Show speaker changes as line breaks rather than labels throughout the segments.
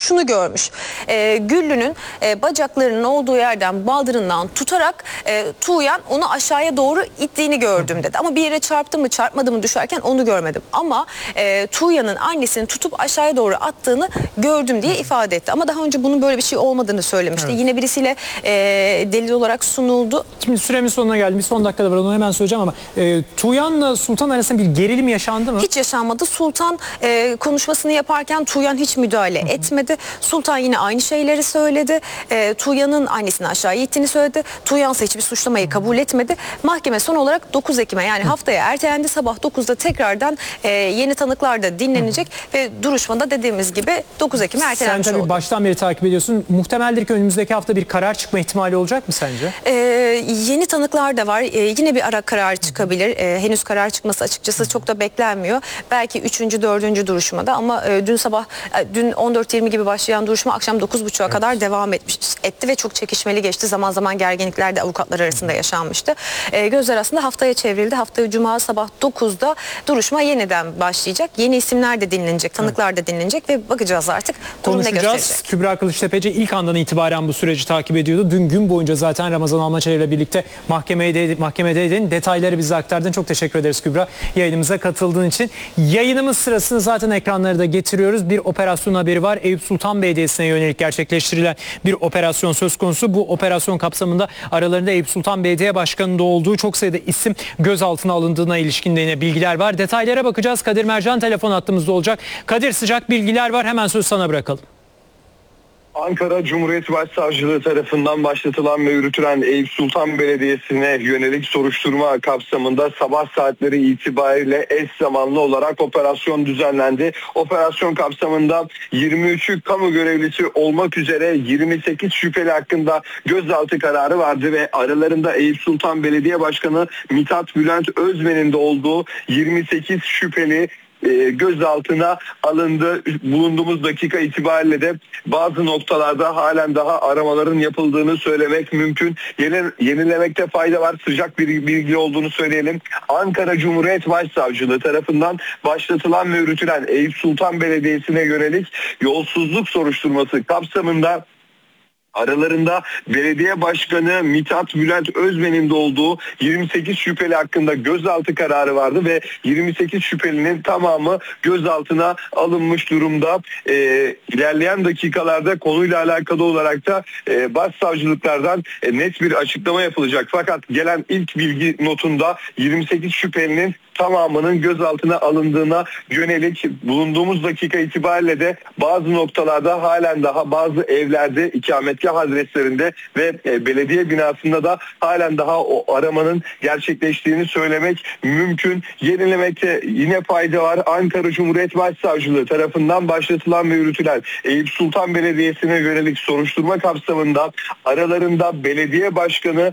şunu görmüş. Güllü'nün bacaklarının olduğu yerden baldırından tutarak Tuğyan onu aşağıya doğru ittiğini gördüm dedi. Ama bir yere çarptı mı çarpmadı mı düşerken onu görmedim. Ama Tuğyan'ın annesini tutup aşağıya doğru attığını gördüm diye ifade etti. Ama daha önce bunun böyle bir şey olmadığını söylemişti. Evet. Yine birisiyle delil olarak sunuldu.
Şimdi süremin sonuna geldim. Bir son dakikada var, onu hemen söyleyeceğim ama Tuğyan'la Sultan arasında bir gerilim yaşandı mı?
Hiç yaşanmadı. Sultan konuşmasını yaparken Tuğyan hiç müdahale etmedi. Sultan yine aynı şeyleri söyledi. Tuğyan'ın annesini aşağıya ittiğini söyledi. Tuğyan ise hiçbir suçlamayı kabul etmedi. Mahkeme son olarak 9 Ekim'e yani haftaya ertelendi. Sabah 9'da tekrardan yeni tanıklar da dinlenecek ve duruşmada dediğimiz gibi 9 Ekim'e ertelenmiş oldu.
Sen tabii baştan beri takip ediyorsun. Muhtemeldir ki önümüzdeki hafta bir karar çıkma ihtimali olacak mı sence?
Yeni tanıklar da var. Yine bir ara karar çıkabilir. Henüz karar çıkması açıkçası çok da beklenmiyor. Belki 3. 4. duruşmada ama dün 14-20 gibi başlayan duruşma akşam 9.30'a kadar devam etti ve çok çekişmeli geçti. Zaman zaman gerginlikler de avukatlar arasında yaşanmıştı. Gözler aslında haftaya çevrildi. Haftaya Cuma sabah 9'da duruşma yeniden başlayacak. Yeni isimler de dinlenecek, tanıklar da dinlenecek ve bakacağız artık durum ne gösterecek.
Kübra Kılıçtepeci ilk andan itibaren bu süreci takip ediyordu. Dün gün boyunca zaten Ramazan Almaçay ile birlikte mahkemedeydin. Detayları bize aktardın. Çok teşekkür ederiz Kübra. Yayınımıza katıldığın için. Yayınımız sırasında zaten ekranları da getiriyoruz. Bir operasyon haberi var. Eyüp Sultan Belediyesi'ne yönelik gerçekleştirilen bir operasyon söz konusu. Bu operasyon kapsamında aralarında Eyüp Sultan Belediye Başkanı'nda olduğu çok sayıda isim gözaltına alındığına ilişkin de yine bilgiler var. Detaylara bakacağız. Kadir Mercan telefon hattımızda olacak. Kadir, sıcak bilgiler var. Hemen söz sana bırakalım.
Ankara Cumhuriyet Başsavcılığı tarafından başlatılan ve yürütülen Eyüp Sultan Belediyesi'ne yönelik soruşturma kapsamında sabah saatleri itibariyle eş zamanlı olarak operasyon düzenlendi. Operasyon kapsamında 23'ü kamu görevlisi olmak üzere 28 şüpheli hakkında gözaltı kararı vardı ve aralarında Eyüp Sultan Belediye Başkanı Mithat Bülent Özmen'in de olduğu 28 şüpheli gözaltına alındı. Bulunduğumuz dakika itibariyle de bazı noktalarda halen daha aramaların yapıldığını söylemek mümkün. Yenilemekte fayda var. Sıcak bir bilgi olduğunu söyleyelim. Ankara Cumhuriyet Başsavcılığı tarafından başlatılan ve yürütülen Eyüp Sultan Belediyesi'ne yönelik yolsuzluk soruşturması kapsamında aralarında belediye başkanı Mithat Bülent Özmen'in de olduğu 28 şüpheli hakkında gözaltı kararı vardı ve 28 şüphelinin tamamı gözaltına alınmış durumda. İlerleyen dakikalarda konuyla alakalı olarak da başsavcılıklardan net bir açıklama yapılacak. Fakat gelen ilk bilgi notunda 28 şüphelinin tamamının gözaltına alındığına yönelik bulunduğumuz dakika itibariyle de bazı noktalarda halen daha bazı evlerde, ikametgah adreslerinde ve belediye binasında da halen daha o aramanın gerçekleştiğini söylemek mümkün. Yenilemekte yine fayda var. Ankara Cumhuriyet Başsavcılığı tarafından başlatılan ve yürütülen Eyüp Sultan Belediyesi'ne yönelik soruşturma kapsamında aralarında belediye başkanı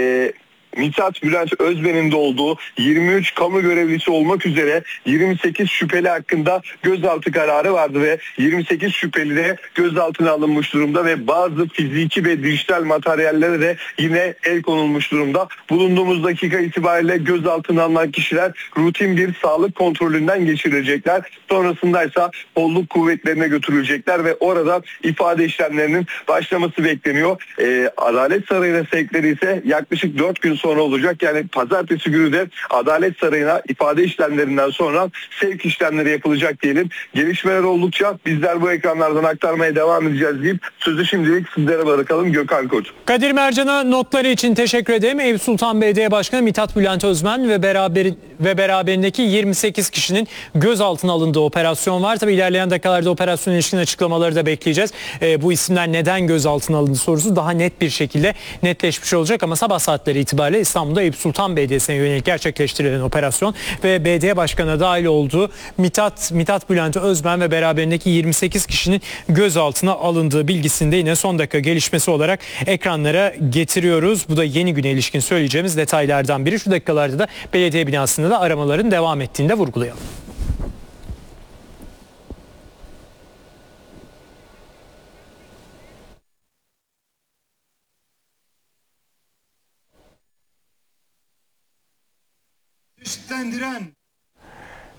Mithat Bülent Özmen'in de olduğu 23 kamu görevlisi olmak üzere 28 şüpheli hakkında gözaltı kararı vardı ve 28 şüpheli de gözaltına alınmış durumda ve bazı fiziki ve dijital materyallere de yine el konulmuş durumda. Bulunduğumuz dakika itibariyle gözaltına alınan kişiler rutin bir sağlık kontrolünden geçirilecekler. Sonrasında ise kolluk kuvvetlerine götürülecekler ve orada ifade işlemlerinin başlaması bekleniyor. Adalet Sarayı'na sevkleri ise yaklaşık 4 gün sonra olacak. Yani pazartesi günü de Adalet Sarayı'na ifade işlemlerinden sonra sevk işlemleri yapılacak diyelim. Gelişmeler oldukça bizler bu ekranlardan aktarmaya devam edeceğiz deyip sözü şimdilik sizlere bırakalım. Gökhan Koç.
Kadir Mercan'a notları için teşekkür ederim. Eyüp Sultan Belediye Başkanı Mithat Bülent Özmen ve beraberindeki 28 kişinin gözaltına alındığı operasyon var. Tabii ilerleyen dakikalarda operasyon ilişkin açıklamaları da bekleyeceğiz. Bu isimler neden gözaltına alındı sorusu daha net bir şekilde netleşmiş olacak ama sabah saatleri itibariyle İstanbul'da Eyüp Sultan Belediyesi'ne yönelik gerçekleştirilen operasyon ve belediye başkanı dahil olduğu Mithat Bülent Özmen ve beraberindeki 28 kişinin gözaltına alındığı bilgisinde yine son dakika gelişmesi olarak ekranlara getiriyoruz. Bu da yeni güne ilişkin söyleyeceğimiz detaylardan biri. Şu dakikalarda da belediye binasında da aramaların devam ettiğini de vurgulayalım.
Çeşitlendiren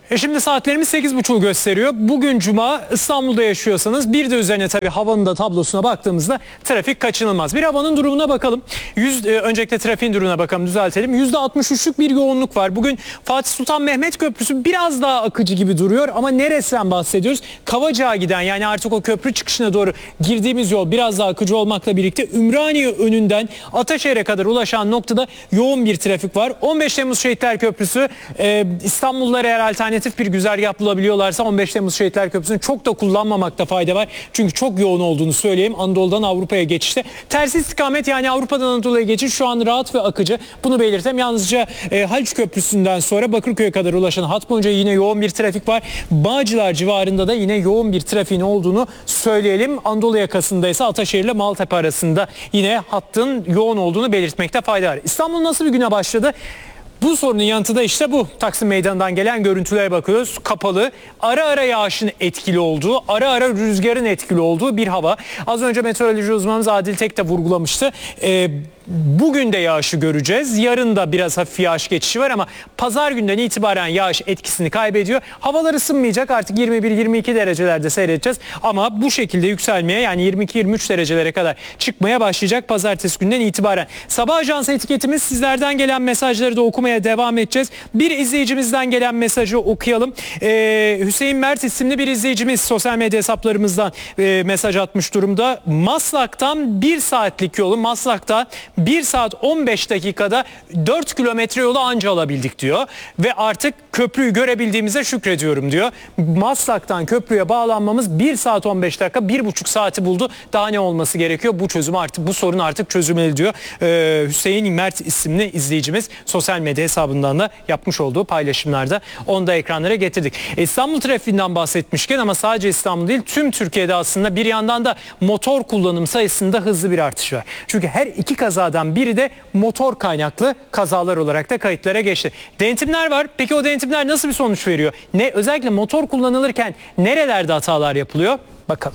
Şimdi saatlerimiz 8.30'u gösteriyor. Bugün Cuma, İstanbul'da yaşıyorsanız bir de üzerine tabii havanın da tablosuna baktığımızda trafik kaçınılmaz. Bir havanın durumuna bakalım. Öncelikle trafiğin durumuna bakalım, düzeltelim. %63'lük bir yoğunluk var. Bugün Fatih Sultan Mehmet Köprüsü biraz daha akıcı gibi duruyor ama neresinden bahsediyoruz? Kavacık'a giden, yani artık o köprü çıkışına doğru girdiğimiz yol biraz daha akıcı olmakla birlikte Ümraniye önünden Ataşehir'e kadar ulaşan noktada yoğun bir trafik var. 15 Temmuz Şehitler Köprüsü, İstanbullular eğer alternatif bir güzergah bulabiliyorlarsa 15 Temmuz Şehitler Köprüsü'nü çok da kullanmamakta fayda var. Çünkü çok yoğun olduğunu söyleyeyim. Anadolu'dan Avrupa'ya geçişte. Tersi istikamet, yani Avrupa'dan Anadolu'ya geçiş şu an rahat ve akıcı. Bunu belirtem. Yalnızca Haliç Köprüsü'nden sonra Bakırköy'e kadar ulaşan hat boyunca yine yoğun bir trafik var. Bağcılar civarında da yine yoğun bir trafiğin olduğunu söyleyelim. Anadolu yakasında ise Ataşehir ile Maltepe arasında yine hattın yoğun olduğunu belirtmekte fayda var. İstanbul nasıl bir güne başladı? Bu sorunun yanıtı da işte bu. Taksim Meydanı'ndan gelen görüntülere bakıyoruz. Kapalı, ara ara yağışın etkili olduğu, ara ara rüzgarın etkili olduğu bir hava. Az önce meteoroloji uzmanımız Adil Tek de vurgulamıştı. Bugün de yağışı göreceğiz. Yarın da biraz hafif yağış geçişi var ama pazar günden itibaren yağış etkisini kaybediyor. Havalar ısınmayacak, artık 21-22 derecelerde seyredeceğiz. Ama bu şekilde yükselmeye, yani 22-23 derecelere kadar çıkmaya başlayacak pazartesi günden itibaren. Sabah ajansı etiketimiz, sizlerden gelen mesajları da okumaya devam edeceğiz. Bir izleyicimizden gelen mesajı okuyalım. Hüseyin Mert isimli bir izleyicimiz sosyal medya hesaplarımızdan mesaj atmış durumda. Maslak'tan 1 saatlik yolu, Maslak'ta 1 saat 15 dakikada 4 kilometre yolu anca alabildik diyor. Ve artık köprüyü görebildiğimize şükrediyorum diyor. Maslak'tan köprüye bağlanmamız 1 saat 15 dakika, 1,5 saati buldu. Daha ne olması gerekiyor? Bu çözüm artık, bu sorun artık çözülmeli diyor. Hüseyin Mert isimli izleyicimiz sosyal medya hesabından da yapmış olduğu paylaşımlarda onu da ekranlara getirdik. İstanbul trafiğinden bahsetmişken, ama sadece İstanbul değil, tüm Türkiye'de aslında bir yandan da motor kullanım sayısında hızlı bir artış var. Çünkü her iki kazadan biri de motor kaynaklı kazalar olarak da kayıtlara geçti. Denetimler var. Peki o denetimler nasıl bir sonuç veriyor? Özellikle motor kullanılırken nerelerde hatalar yapılıyor? Bakalım.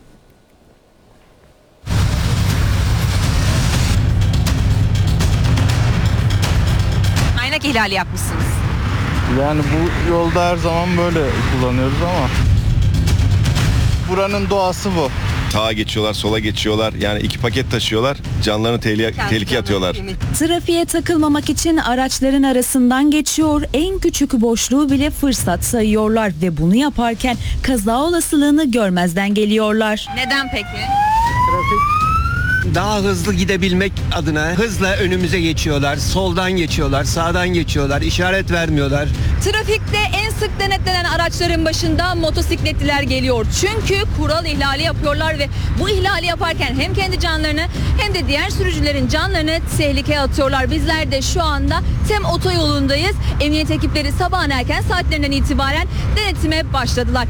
Kaynak ihlali yapmışsınız.
Yani bu yolda her zaman böyle kullanıyoruz ama buranın doğası bu.
Sağa geçiyorlar, sola geçiyorlar. Yani 2 paket taşıyorlar. Canlarını tehlikeye atıyorlar.
Trafiğe takılmamak için araçların arasından geçiyor. En küçük boşluğu bile fırsat sayıyorlar ve bunu yaparken kaza olasılığını görmezden geliyorlar.
Neden peki?
Daha hızlı gidebilmek adına hızla önümüze geçiyorlar. Soldan geçiyorlar, sağdan geçiyorlar, işaret vermiyorlar.
Trafikte en sık denetlenen araçların başında motosikletliler geliyor. Çünkü kural ihlali yapıyorlar ve bu ihlali yaparken hem kendi canlarını hem de diğer sürücülerin canlarını tehlikeye atıyorlar. Bizler de şu anda Tem otoyolundayız. Emniyet ekipleri sabahın erken saatlerinden itibaren denetime başladılar.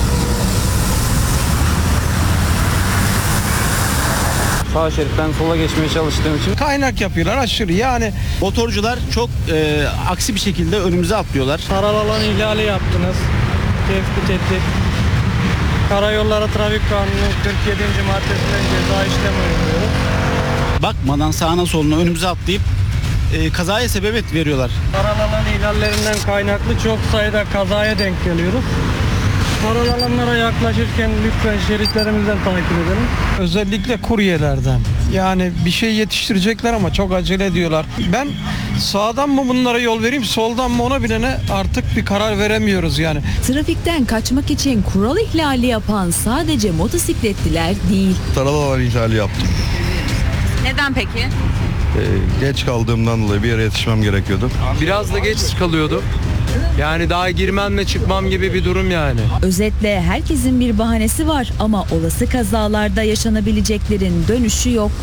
Sağ şeritten sola geçmeye çalıştığım için
kaynak yapıyorlar aşırı, yani
motorcular çok aksi bir şekilde önümüze atlıyorlar.
Karal alan ihlali yaptınız, tespit ettik. Karayolları Trafik Kanunu 47. maddesinden ceza işlemi uyguluyoruz.
Bakmadan sağına soluna önümüze atlayıp kazaya sebebiyet veriyorlar.
Karal alan ihlallerinden kaynaklı çok sayıda kazaya denk geliyoruz. Karal alanlara yaklaşırken lütfen şeritlerimizden takip edelim.
özellikle kuryelerden. Yani bir şey yetiştirecekler ama çok acele ediyorlar. Ben sağdan mı bunlara yol vereyim, soldan mı, ona bilene artık bir karar veremiyoruz yani.
Trafikten kaçmak için kural ihlali yapan sadece motosikletliler değil.
Taralar ihlali yaptım.
Neden peki?
Geç kaldığımdan dolayı bir yere yetişmem gerekiyordu.
Biraz da geç kalıyordu. Yani daha girmem ve çıkmam gibi bir durum yani.
Özetle herkesin bir bahanesi var ama olası kazalarda yaşanabileceklerin dönüşü yok.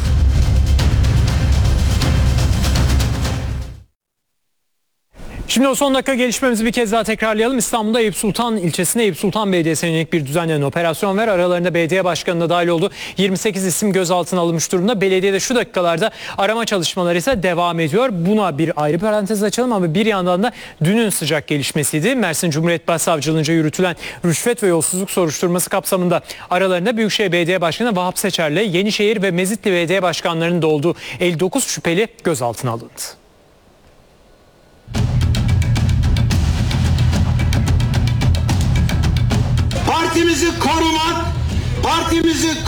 Şimdi o son dakika gelişmemizi bir kez daha tekrarlayalım. İstanbul'da Eyüp Sultan ilçesinde Eyüp Sultan Belediyesi'ne yönelik bir düzenlenen operasyon var. Aralarında belediye başkanı da dahil oldu. 28 isim gözaltına alınmış durumda. Belediyede şu dakikalarda arama çalışmaları ise devam ediyor. Buna bir ayrı parantez açalım ama bir yandan da dünün sıcak gelişmesiydi. Mersin Cumhuriyet Başsavcılığınca yürütülen rüşvet ve yolsuzluk soruşturması kapsamında aralarında Büyükşehir Belediye Başkanı Vahap Seçer'le Yenişehir ve Mezitli Belediye Başkanlarının da olduğu 59 şüpheli gözaltına alındı.
partimizi korumak, partimizi